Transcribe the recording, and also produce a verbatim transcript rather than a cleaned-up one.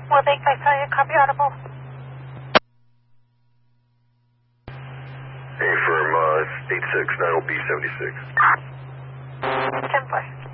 Will they guys tell you copy audible? Hey, firm, uh, eight six nine O B seventy-six. ten four.